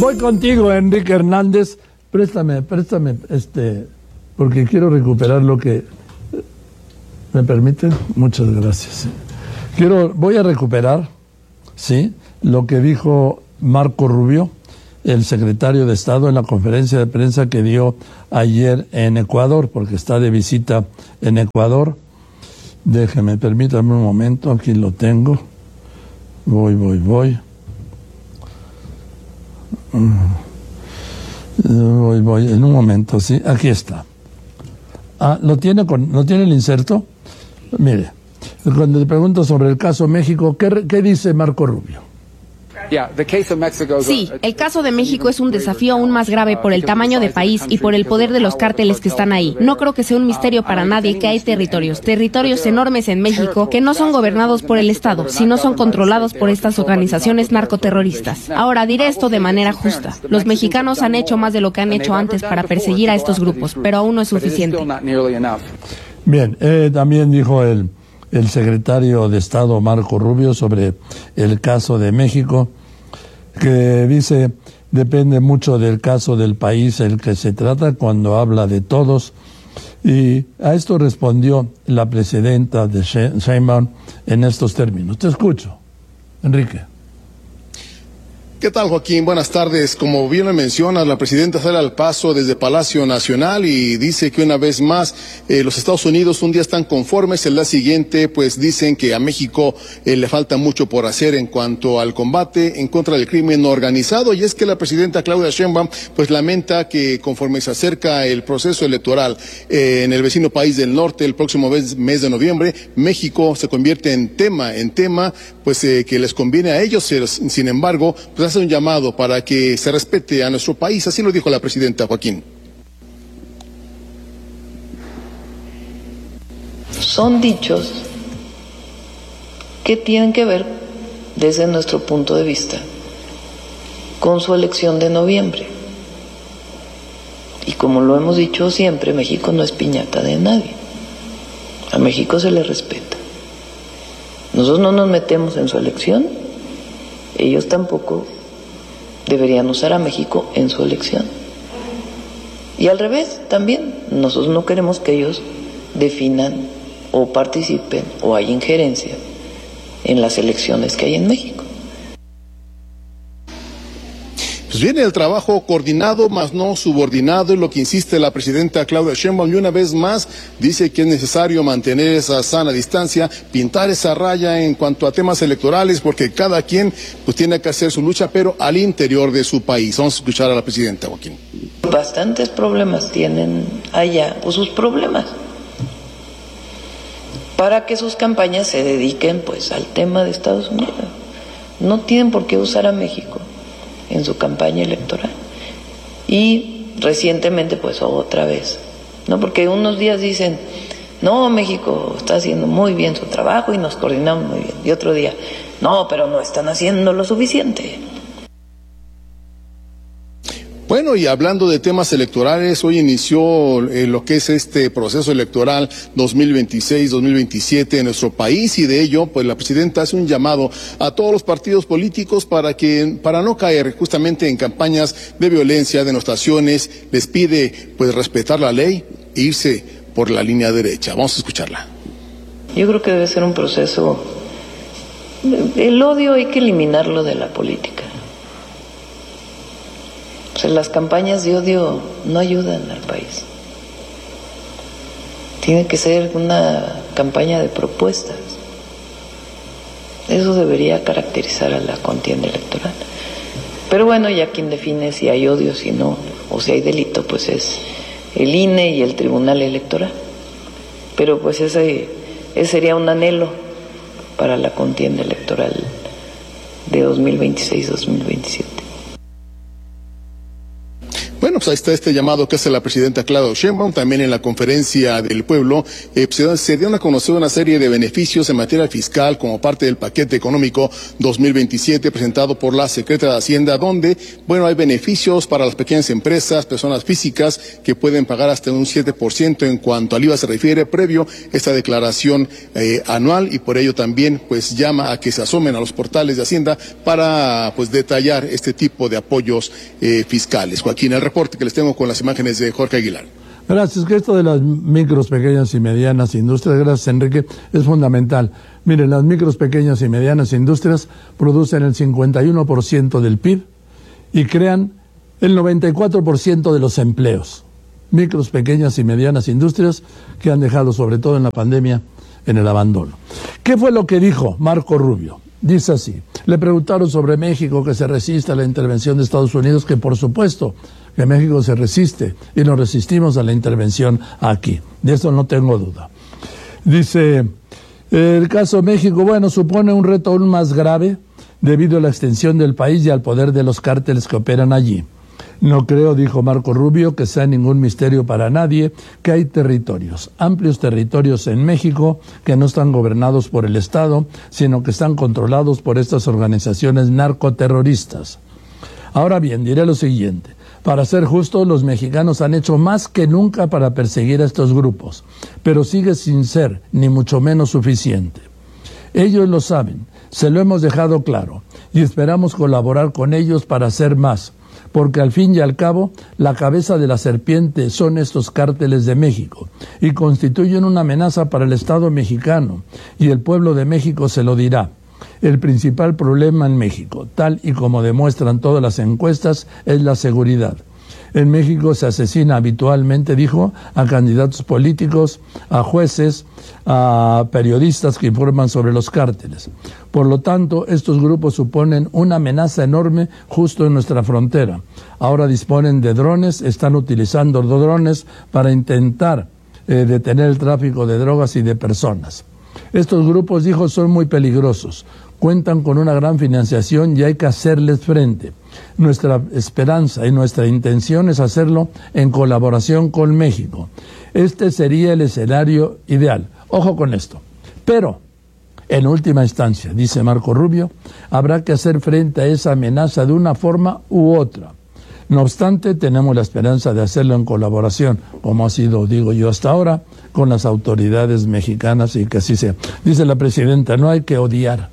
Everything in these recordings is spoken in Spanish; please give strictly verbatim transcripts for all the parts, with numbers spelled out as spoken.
Voy contigo, Enrique Hernández. Préstame, préstame, este, porque quiero recuperar lo que... ¿Me permiten? Muchas gracias. Quiero, voy a recuperar, sí, lo que dijo Marco Rubio, el secretario de Estado, en la conferencia de prensa que dio ayer en Ecuador, porque está de visita en Ecuador. Déjeme, permítame un momento, aquí lo tengo. Voy, voy, voy. Voy, voy, en un momento, sí, aquí está. Ah, ¿lo tiene, con, ¿lo tiene el inserto? Mire, cuando le pregunto sobre el caso México, ¿qué, qué dice Marco Rubio? Sí, el caso de México es un desafío aún más grave por el tamaño de país y por el poder de los cárteles que están ahí. No creo que sea un misterio para nadie que hay territorios, territorios enormes en México que no son gobernados por el Estado, sino son controlados por estas organizaciones narcoterroristas. Ahora, diré esto de manera justa. Los mexicanos han hecho más de lo que han hecho antes para perseguir a estos grupos, pero aún no es suficiente. Bien, eh, también dijo el, el secretario de Estado Marco Rubio sobre el caso de México, que dice, depende mucho del caso del país el que se trata cuando habla de todos. Y a esto respondió la presidenta de Sheinbaum en estos términos. Te escucho, Enrique. ¿Qué tal, Joaquín? Buenas tardes. Como bien lo mencionas, la presidenta sale al paso desde Palacio Nacional y dice que una vez más eh, los Estados Unidos un día están conformes, el día siguiente pues dicen que a México eh, le falta mucho por hacer en cuanto al combate en contra del crimen organizado, y es que la presidenta Claudia Sheinbaum pues lamenta que conforme se acerca el proceso electoral eh, en el vecino país del norte el próximo mes, mes de noviembre, México se convierte en tema, en tema pues eh, que les conviene a ellos. Sin embargo, pues hace un llamado para que se respete a nuestro país, así lo dijo la presidenta, Joaquín. Son dichos que tienen que ver, desde nuestro punto de vista, con su elección de noviembre. Y como lo hemos dicho siempre, México no es piñata de nadie. A México se le respeta. Nosotros no nos metemos en su elección, ellos tampoco deberían usar a México en su elección. Y al revés, también, nosotros no queremos que ellos definan o participen o haya injerencia en las elecciones que hay en México. Pues viene el trabajo coordinado, más no subordinado, es lo que insiste la presidenta Claudia Sheinbaum, y una vez más dice que es necesario mantener esa sana distancia, pintar esa raya en cuanto a temas electorales, porque cada quien pues tiene que hacer su lucha, pero al interior de su país. Vamos a escuchar a la presidenta, Joaquín. Bastantes problemas tienen allá, o sus problemas, para que sus campañas se dediquen pues al tema de Estados Unidos. No tienen por qué usar a México en su campaña electoral. Y recientemente pues otra vez, ¿no? Porque unos días dicen, no, México está haciendo muy bien su trabajo y nos coordinamos muy bien, y otro día, no, pero no están haciendo lo suficiente. Bueno, y hablando de temas electorales, hoy inició eh, lo que es este proceso electoral dos mil veintiséis dos mil veintisiete en nuestro país, y de ello, pues la presidenta hace un llamado a todos los partidos políticos para que, para no caer justamente en campañas de violencia, denostaciones. Les pide, pues, respetar la ley e irse por la línea derecha. Vamos a escucharla. Yo creo que debe ser un proceso, el odio hay que eliminarlo de la política. O sea, las campañas de odio no ayudan al país. Tiene que ser una campaña de propuestas. Eso debería caracterizar a la contienda electoral. Pero bueno, ya quien define si hay odio, si no, o si hay delito, pues es el I N E y el Tribunal Electoral. Pero pues ese, ese sería un anhelo para la contienda electoral de dos mil veintiséis dos mil veintisiete. Bueno, pues ahí está este llamado que hace la presidenta Claudia Sheinbaum. También en la conferencia del pueblo eh, se, se dieron a conocer una serie de beneficios en materia fiscal como parte del paquete económico dos mil veintisiete presentado por la Secretaría de Hacienda, donde, bueno, hay beneficios para las pequeñas empresas, personas físicas que pueden pagar hasta un siete por ciento en cuanto al I V A se refiere, previo esta declaración eh, anual, y por ello también pues llama a que se asomen a los portales de Hacienda para pues detallar este tipo de apoyos eh, fiscales. Joaquín, el reporte que les tengo con las imágenes de Jorge Aguilar. Gracias, que esto de las micros, pequeñas y medianas industrias, gracias Enrique, es fundamental. Miren, las micros, pequeñas y medianas industrias producen el cincuenta y uno por ciento del P I B y crean el noventa y cuatro por ciento de los empleos. Micros, pequeñas y medianas industrias que han dejado, sobre todo en la pandemia, en el abandono. ¿Qué fue lo que dijo Marco Rubio? Dice así, le preguntaron sobre México, que se resiste a la intervención de Estados Unidos, que por supuesto que México se resiste y nos resistimos a la intervención aquí. De eso no tengo duda. Dice, el caso México, bueno, supone un reto aún más grave debido a la extensión del país y al poder de los cárteles que operan allí. No creo, dijo Marco Rubio, que sea ningún misterio para nadie que hay territorios, amplios territorios en México que no están gobernados por el Estado, sino que están controlados por estas organizaciones narcoterroristas. Ahora bien, diré lo siguiente. Para ser justo, los mexicanos han hecho más que nunca para perseguir a estos grupos, pero sigue sin ser ni mucho menos suficiente. Ellos lo saben, se lo hemos dejado claro, y esperamos colaborar con ellos para hacer más, porque al fin y al cabo, la cabeza de la serpiente son estos cárteles de México, y constituyen una amenaza para el Estado mexicano, y el pueblo de México se lo dirá. El principal problema en México, tal y como demuestran todas las encuestas, es la seguridad. En México se asesina habitualmente, dijo, a candidatos políticos, a jueces, a periodistas que informan sobre los cárteles. Por lo tanto, estos grupos suponen una amenaza enorme justo en nuestra frontera. Ahora disponen de drones, están utilizando drones para intentar eh, detener el tráfico de drogas y de personas. Estos grupos, dijo, son muy peligrosos. Cuentan con una gran financiación y hay que hacerles frente. Nuestra esperanza y nuestra intención es hacerlo en colaboración con México. Este sería el escenario ideal. Ojo con esto. Pero, en última instancia, dice Marco Rubio, habrá que hacer frente a esa amenaza de una forma u otra. No obstante, tenemos la esperanza de hacerlo en colaboración, como ha sido, digo yo, hasta ahora, con las autoridades mexicanas y que así sea. Dice la presidenta, no hay que odiar.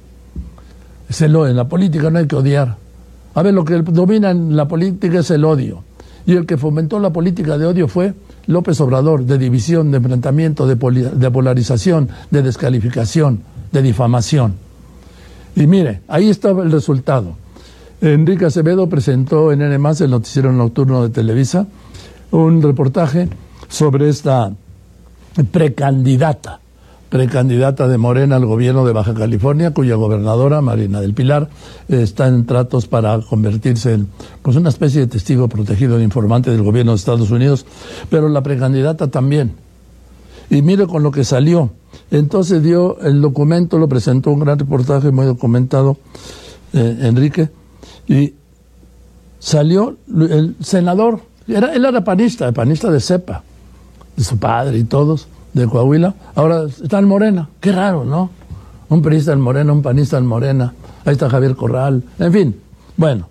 En la política no hay que odiar. A ver, lo que domina en la política es el odio. Y el que fomentó la política de odio fue López Obrador, de división, de enfrentamiento, de, poli- de polarización, de descalificación, de difamación. Y mire, ahí estaba el resultado. Enrique Acevedo presentó en N más, el noticiero nocturno de Televisa, un reportaje sobre esta precandidata, precandidata de Morena al gobierno de Baja California, cuya gobernadora, Marina del Pilar, está en tratos para convertirse en pues, una especie de testigo protegido de informante del gobierno de Estados Unidos, pero la precandidata también. Y mire con lo que salió. Entonces dio el documento, lo presentó un gran reportaje muy documentado, eh, Enrique, y salió el senador, era, él era panista, panista de cepa, de su padre y todos, de Coahuila, ahora está en Morena. Qué raro, ¿no? Un priista en Morena, un panista en Morena, ahí está Javier Corral, en fin, bueno.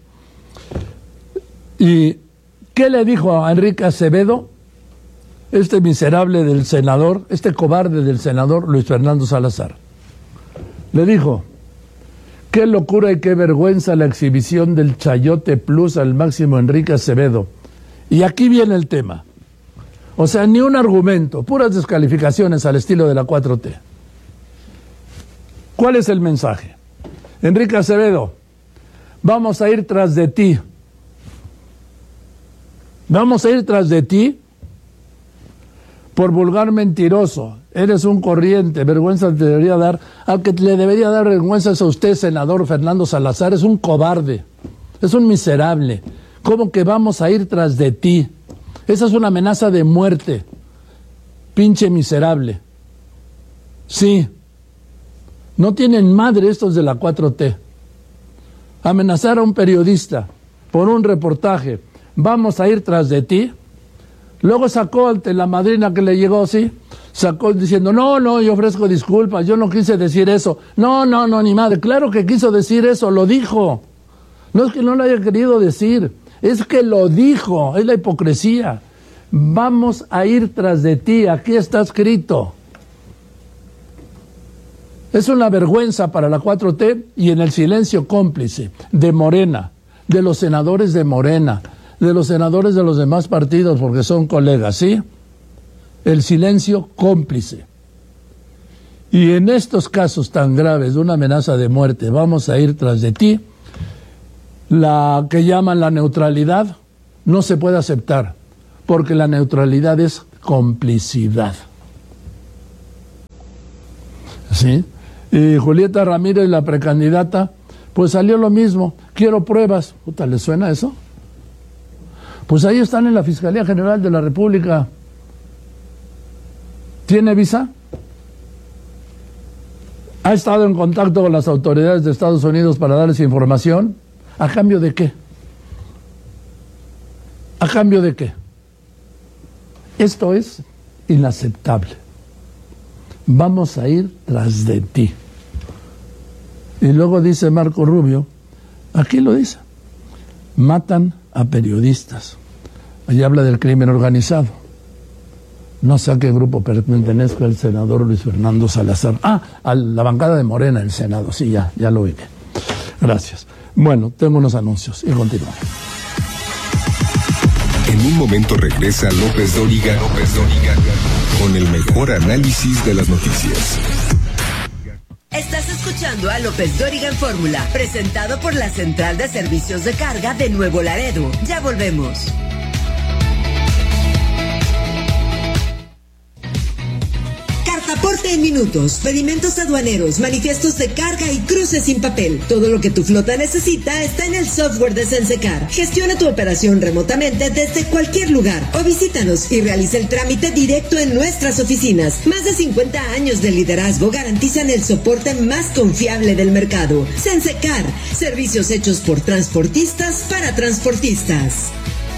¿Y qué le dijo a Enrique Acevedo, este miserable del senador, este cobarde del senador Luis Fernando Salazar? Le dijo, qué locura y qué vergüenza la exhibición del Chayote Plus al máximo Enrique Acevedo. Y aquí viene el tema. O sea, ni un argumento, puras descalificaciones al estilo de la cuatro T. ¿Cuál es el mensaje? Enrique Acevedo, vamos a ir tras de ti. Vamos a ir tras de ti por vulgar mentiroso. Eres un corriente, vergüenza te debería dar. Al que le debería dar vergüenza es a usted, senador Fernando Salazar, es un cobarde, es un miserable. ¿Cómo que vamos a ir tras de ti? Esa es una amenaza de muerte, pinche miserable. Sí, no tienen madre estos de la cuatro T. Amenazar a un periodista por un reportaje, vamos a ir tras de ti. Luego sacó ante la madrina que le llegó, sí, sacó diciendo, no, no, yo ofrezco disculpas, yo no quise decir eso. No, no, no, ni madre, claro que quiso decir eso, lo dijo. No es que no lo haya querido decir, es que lo dijo, es la hipocresía. Vamos a ir tras de ti, aquí está escrito. Es una vergüenza para la cuatro T y en el silencio cómplice de Morena, de los senadores de Morena, de los senadores de los demás partidos, porque son colegas, ¿sí? El silencio cómplice. Y en estos casos tan graves de una amenaza de muerte, vamos a ir tras de ti, la que llaman la neutralidad no se puede aceptar, porque la neutralidad es complicidad. ¿Sí? Y Julieta Ramírez, la precandidata, pues salió lo mismo. Quiero pruebas. Puta, ¿les suena eso? Pues ahí están en la Fiscalía General de la República. ¿Tiene visa? ¿Ha estado en contacto con las autoridades de Estados Unidos para darles información? ¿A cambio de qué? ¿A cambio de qué? Esto es inaceptable. Vamos a ir tras de ti. Y luego dice Marco Rubio, aquí lo dice, matan a periodistas. Allí habla del crimen organizado. No sé a qué grupo pertenezca el senador Luis Fernando Salazar. Ah, a la bancada de Morena, el Senado. Sí, ya, ya lo ubiqué. Gracias. Bueno, tengo unos anuncios y continuamos. En un momento regresa López Dóriga, López Dóriga, con el mejor análisis de las noticias. Estás escuchando a López Dóriga en Fórmula, presentado por la Central de Servicios de Carga de Nuevo Laredo. Ya volvemos. Cartaporte en minutos, pedimentos aduaneros, manifiestos de carga y cruces sin papel. Todo lo que tu flota necesita está en el software de Sensecar. Gestiona tu operación remotamente desde cualquier lugar o visítanos y realiza el trámite directo en nuestras oficinas. Más de cincuenta años de liderazgo garantizan el soporte más confiable del mercado. Sensecar, servicios hechos por transportistas para transportistas.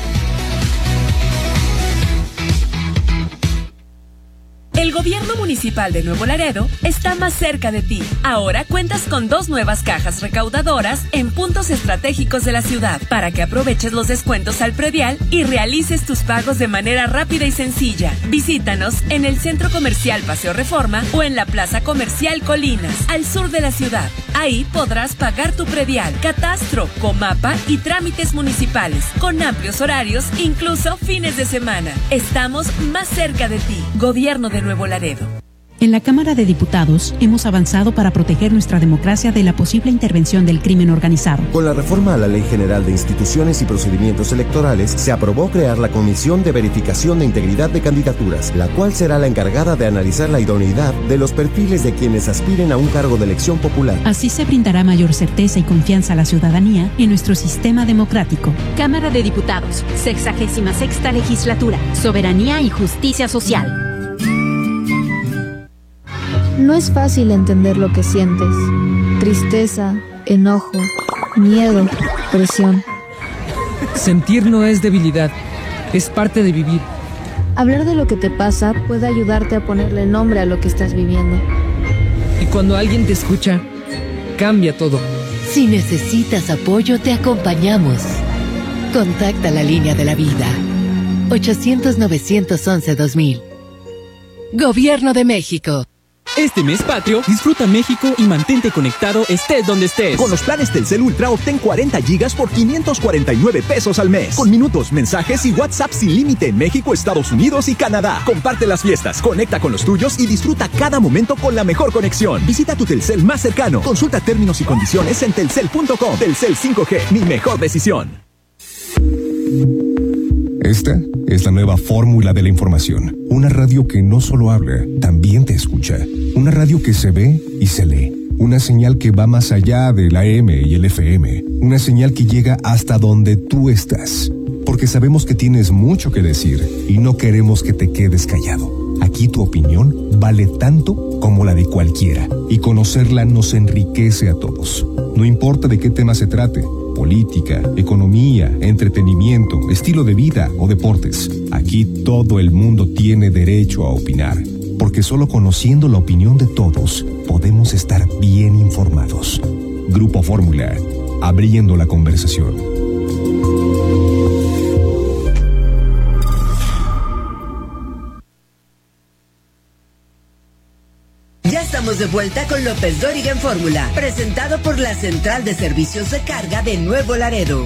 El gobierno municipal de Nuevo Laredo está más cerca de ti. Ahora cuentas con dos nuevas cajas recaudadoras en puntos estratégicos de la ciudad para que aproveches los descuentos al predial y realices tus pagos de manera rápida y sencilla. Visítanos en el Centro Comercial Paseo Reforma o en la Plaza Comercial Colinas, al sur de la ciudad. Ahí podrás pagar tu predial, catastro, comapa y trámites municipales, con amplios horarios, incluso fines de semana. Estamos más cerca de ti. Gobierno de Nuevo Laredo. En la Cámara de Diputados hemos avanzado para proteger nuestra democracia de la posible intervención del crimen organizado. Con la reforma a la Ley General de Instituciones y Procedimientos Electorales, se aprobó crear la Comisión de Verificación de Integridad de Candidaturas, la cual será la encargada de analizar la idoneidad de los perfiles de quienes aspiren a un cargo de elección popular. Así se brindará mayor certeza y confianza a la ciudadanía en nuestro sistema democrático. Cámara de Diputados, sexagésima sexta legislatura, soberanía y justicia social. No es fácil entender lo que sientes. Tristeza, enojo, miedo, presión. Sentir no es debilidad, es parte de vivir. Hablar de lo que te pasa puede ayudarte a ponerle nombre a lo que estás viviendo. Y cuando alguien te escucha, cambia todo. Si necesitas apoyo, te acompañamos. Contacta la línea de la vida. ochocientos, novecientos once, dos mil. Gobierno de México. Este mes patrio, disfruta México y mantente conectado estés donde estés. Con los planes Telcel Ultra obtén cuarenta gigas por quinientos cuarenta y nueve pesos al mes. Con minutos, mensajes y WhatsApp sin límite en México, Estados Unidos y Canadá. Comparte las fiestas, conecta con los tuyos y disfruta cada momento con la mejor conexión. Visita tu Telcel más cercano. Consulta términos y condiciones en telcel punto com. Telcel cinco G, mi mejor decisión. Esta es la nueva fórmula de la información. Una radio que no solo habla, también te escucha. Una radio que se ve y se lee. Una señal que va más allá del A M y el F M. Una señal que llega hasta donde tú estás. Porque sabemos que tienes mucho que decir y no queremos que te quedes callado. Aquí tu opinión vale tanto como la de cualquiera. Y conocerla nos enriquece a todos. No importa de qué tema se trate. política, economía, entretenimiento, estilo de vida o deportes. Aquí todo el mundo tiene derecho a opinar, porque solo conociendo la opinión de todos podemos estar bien informados. Grupo Fórmula, abriendo la conversación. Ya estamos de vuelta con López Dóriga en Fórmula, presentado por la Central de Servicios de Carga de Nuevo Laredo.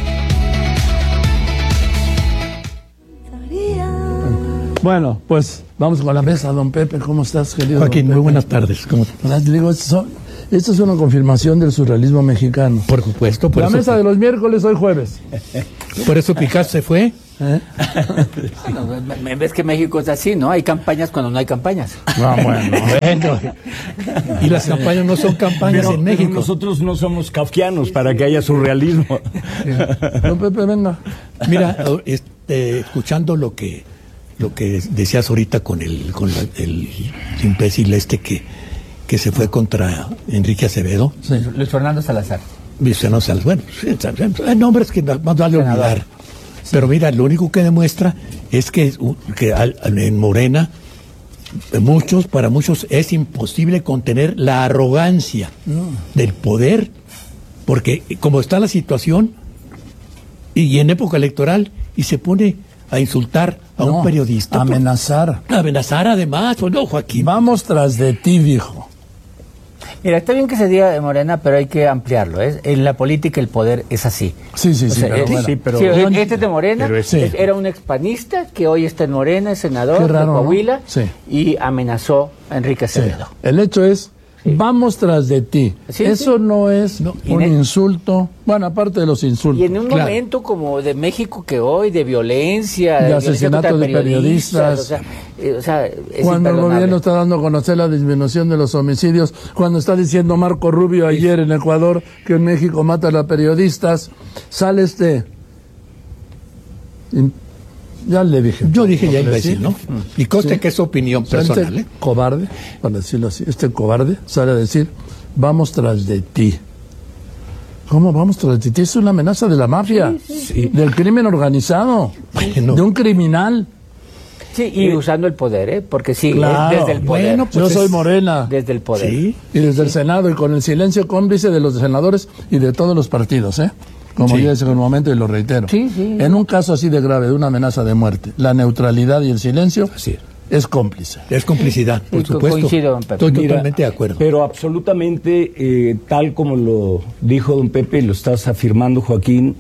Bueno, pues vamos con la mesa, don Pepe. ¿Cómo estás, querido? Joaquín, muy buenas tardes. ¿Cómo estás? Digo, esto, esto es una confirmación del surrealismo mexicano. Por supuesto. Por la eso mesa que... de los miércoles, hoy jueves. Por eso Picasso se fue. ¿Eh? Bueno, ves que México es así, ¿no? Hay campañas cuando no hay campañas. No, bueno, bueno. Y las campañas no son campañas pero, en México. Pero nosotros no somos kafkianos para que haya surrealismo. No, Pepe, venga. Mira, este, escuchando lo que lo que decías ahorita con el con la, el imbécil este que que se fue contra Enrique Acevedo. Sí. Luis Fernando Salazar. Luis Fernando Salazar. Bueno, sí, hay nombres que más vale olvidar. Pero mira, lo único que demuestra es que, que en Morena, muchos, para muchos es imposible contener la arrogancia no. del poder, porque como está la situación, y, y en época electoral, y se pone a insultar a no, un periodista. Amenazar. Por, amenazar además, pues no, Joaquín. Vamos tras de ti, viejo. Mira, está bien que se diga de Morena, pero hay que ampliarlo. ¿eh? En la política el poder es así. Sí, sí, sí. O sea, pero, es, bueno. sí, pero sí, este es de Morena, es, sí. era un expanista que hoy está en Morena, es senador raro, de Coahuila, ¿no? Sí. y amenazó a Enrique Acevedo. Sí. El hecho es, sí. vamos tras de ti. Sí, Eso sí. no es no, un el... insulto, bueno, aparte de los insultos. Y en un claro. momento como de México que hoy, de violencia, de, de asesinato de periodistas, periodistas o sea, eh, o sea, es cuando el gobierno está dando a conocer la disminución de los homicidios, cuando está diciendo Marco Rubio ayer en Ecuador que en México matan a periodistas, sale este... Ya le dije. Yo dije ya imbécil, ¿no? Y conste sí. que es opinión personal. Este ¿eh? cobarde, para decirlo así, este cobarde sale a decir, vamos tras de ti. ¿Cómo vamos tras de ti? Es una amenaza de la mafia, sí, sí, sí. del crimen organizado, bueno. de un criminal. Sí, y eh, usando el poder, ¿eh? Porque sí, claro, desde el poder. Bueno, pues yo soy Morena. Desde el poder. Sí, y desde el Senado, y con el silencio cómplice de los senadores y de todos los partidos, ¿eh? Como sí. yo decía en un momento y lo reitero. Sí, sí. En un caso así de grave, de una amenaza de muerte, la neutralidad y el silencio sí. es cómplice. Es complicidad, por sí, supuesto. Coincido, don Pepe. Estoy Mira, totalmente de acuerdo. Pero absolutamente, eh, tal como lo dijo don Pepe, lo estás afirmando, Joaquín,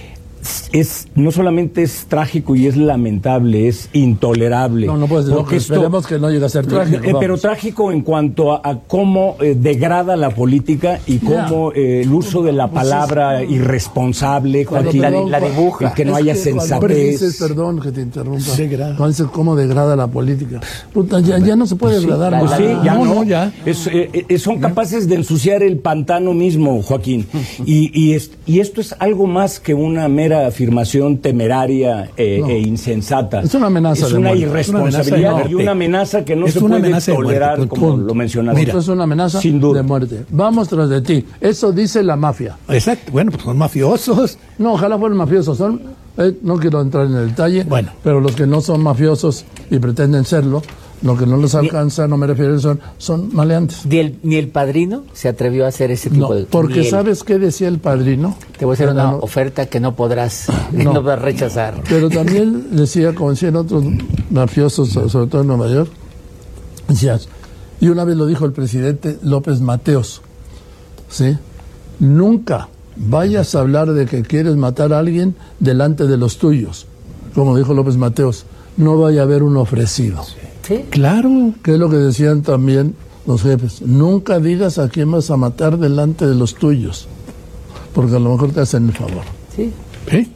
es no solamente es trágico y es lamentable, es intolerable. No, no puedes decir, no, esperemos que no llegue a ser trágico. Eh, pero trágico en cuanto a, a cómo eh, degrada la política y cómo eh, el uso de la palabra pues es, irresponsable, Joaquín, la, la dibuja. Y que no haya que sensatez. Dices, perdón que te interrumpa. Cuando dices cómo degrada la política. Puta, ya, ya no se puede pues degradar. Sí, pues sí, ya no, no ya. Es, eh, eh, son capaces de ensuciar el pantano mismo, Joaquín. Y, y, es, y esto es algo más que una mera afirmación temeraria eh, no. e insensata. Es una amenaza es de una muerte. irresponsabilidad una y una amenaza que no es se puede tolerar, muerte, como lo mencionaste. Mira, es una amenaza sin duda. de muerte. Vamos tras de ti. Eso dice la mafia. Exacto. Bueno, pues son mafiosos. No, ojalá fueran mafiosos. Son, eh, no quiero entrar en el detalle, bueno. pero los que no son mafiosos y pretenden serlo, lo que no les alcanza, ni, no me refiero, son, son maleantes. Ni el, ni el Padrino se atrevió a hacer ese tipo no, de... porque ¿sabes qué decía el Padrino? Te voy a hacer una no, oferta que no podrás no, no vas a rechazar. Pero también decía, como decían otros mafiosos, sobre todo en Nueva York, decías, y una vez lo dijo el presidente López Mateos, ¿sí? Nunca vayas a hablar de que quieres matar a alguien delante de los tuyos. Como dijo López Mateos, no vaya a haber un ofrecido. Sí. Claro, que es lo que decían también los jefes. Nunca digas a quién vas a matar delante de los tuyos, porque a lo mejor te hacen el favor. Sí. ¿Sí?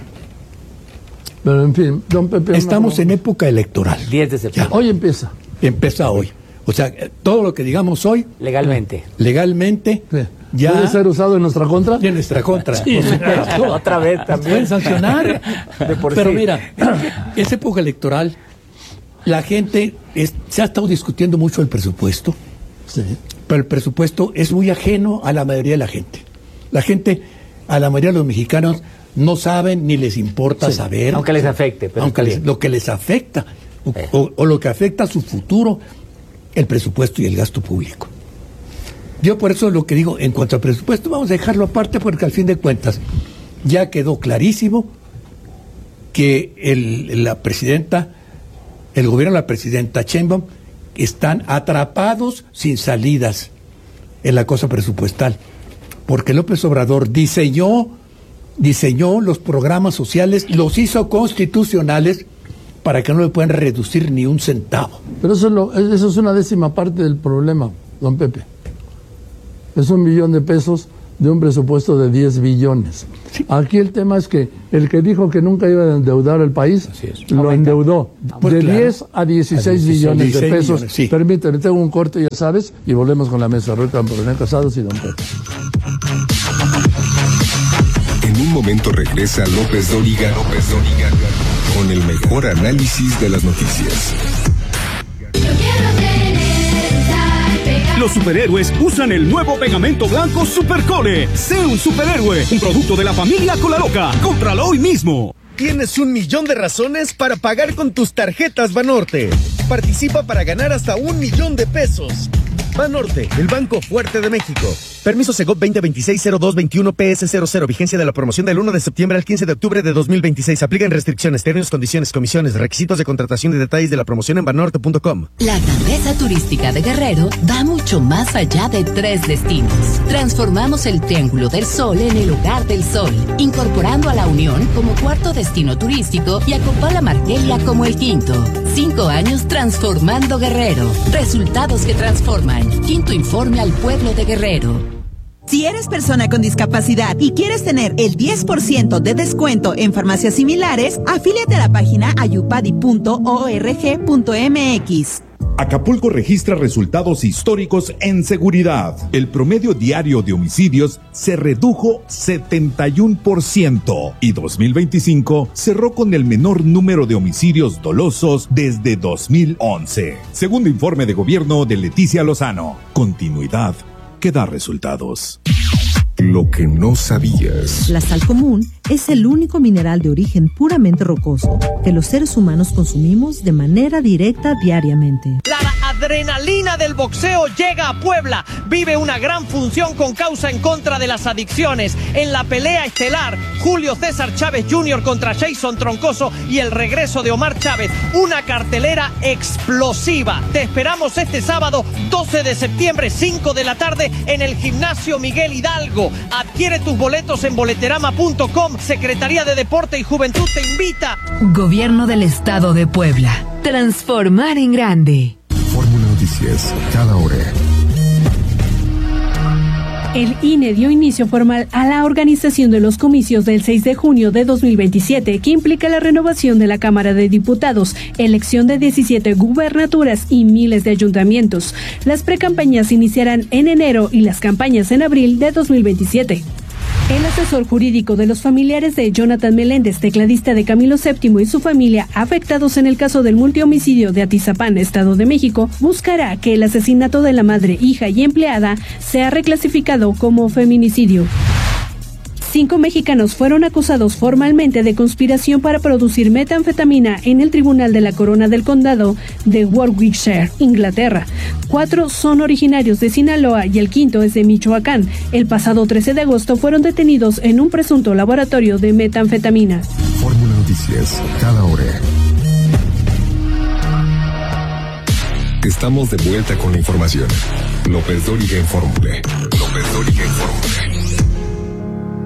Pero en fin, don Pepe... Estamos no, en época electoral. diez de septiembre. Ya. Hoy empieza. Empieza hoy. O sea, todo lo que digamos hoy... Legalmente. Legalmente... Sí. Ya ¿puede ser usado en nuestra contra? En nuestra contra. Sí, otra vez también. Pueden sancionar. De por Pero sí. mira, es época electoral. La gente es, se ha estado discutiendo mucho el presupuesto, sí. pero el presupuesto es muy ajeno a la mayoría de la gente. La gente a la mayoría de los mexicanos no saben ni les importa sí, saber. Aunque les afecte. Pero aunque les, lo que les afecta, o, eh. o, o lo que afecta a su futuro, el presupuesto y el gasto público. Yo por eso lo que digo, en cuanto al presupuesto, vamos a dejarlo aparte porque al fin de cuentas ya quedó clarísimo que el, la presidenta, el gobierno de la presidenta Sheinbaum están atrapados sin salidas en la cosa presupuestal, porque López Obrador diseñó, diseñó los programas sociales, los hizo constitucionales para que no le puedan reducir ni un centavo. Pero eso es, lo, eso es una décima parte del problema, don Pepe. Es un millón de pesos de un presupuesto de diez billones. Sí. Aquí el tema es que el que dijo que nunca iba a endeudar el país, lo Aumenta. endeudó pues de claro. diez a dieciséis billones de pesos. Millones, sí. Permíteme, tengo un corte, ya sabes, y volvemos con la mesa. Ruta por René Casados y don Pepe. En un momento regresa López Dóriga, López Dóriga con el mejor análisis de las noticias. Los superhéroes usan el nuevo pegamento blanco Supercole. Sé un superhéroe, un producto de la familia Colaloca. Cómpralo hoy mismo. Tienes un millón de razones para pagar con tus tarjetas Banorte. Participa para ganar hasta un millón de pesos. Banorte, el banco fuerte de México. Permiso Segov veinte veintiséis cero dos veintiuno P S cero cero. Vigencia de la promoción del uno de septiembre al quince de octubre de dos mil veintiséis. Aplican restricciones, términos, condiciones, comisiones, requisitos de contratación y detalles de la promoción en banorte punto com. La grandeza turística de Guerrero va mucho más allá de tres destinos. Transformamos el Triángulo del Sol en el Hogar del Sol, incorporando a La Unión como cuarto destino turístico y a Copala Marquelia como el quinto. Cinco años transformando Guerrero. Resultados que transforman. Quinto informe al pueblo de Guerrero. Si eres persona con discapacidad y quieres tener el diez por ciento de descuento en farmacias similares, afíliate a la página ayupadi punto org punto mx. Acapulco registra resultados históricos en seguridad. El promedio diario de homicidios se redujo setenta y uno por ciento y dos mil veinticinco cerró con el menor número de homicidios dolosos desde dos mil once. Segundo informe de gobierno de Leticia Lozano. Continuidad que da resultados. Lo que no sabías. La sal común es el único mineral de origen puramente rocoso que los seres humanos consumimos de manera directa diariamente. La adrenalina del boxeo llega a Puebla. Vive una gran función con causa en contra de las adicciones. En la pelea estelar, Julio César Chávez junior contra Jason Troncoso y el regreso de Omar Chávez. Una cartelera explosiva. Te esperamos este sábado doce de septiembre, cinco de la tarde, en el Gimnasio Miguel Hidalgo. Adquiere tus boletos en boleterama punto com. Secretaría de Deporte y Juventud te invita. Gobierno del Estado de Puebla. Transformar en grande. Fórmula Noticias, cada hora. El I N E dio inicio formal a la organización de los comicios del seis de junio de dos mil veintisiete, que implica la renovación de la Cámara de Diputados, elección de diecisiete gubernaturas y miles de ayuntamientos. Las precampañas iniciarán en enero y las campañas en abril de dos mil veintisiete. El asesor jurídico de los familiares de Jonathan Meléndez, tecladista de Camilo séptimo y su familia, afectados en el caso del multihomicidio de Atizapán, Estado de México, buscará que el asesinato de la madre, hija y empleada sea reclasificado como feminicidio. Cinco mexicanos fueron acusados formalmente de conspiración para producir metanfetamina en el Tribunal de la Corona del Condado de Warwickshire, Inglaterra. Cuatro son originarios de Sinaloa y el quinto es de Michoacán. El pasado trece de agosto fueron detenidos en un presunto laboratorio de metanfetamina. Fórmula Noticias, cada hora. Estamos de vuelta con la información. López Dóriga en Fórmula. López Dóriga en Fórmula.